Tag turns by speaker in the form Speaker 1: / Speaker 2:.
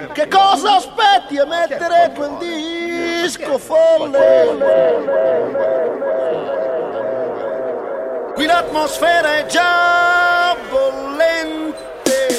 Speaker 1: Che cosa aspetti a mettere quel disco folle? Qui l'atmosfera è già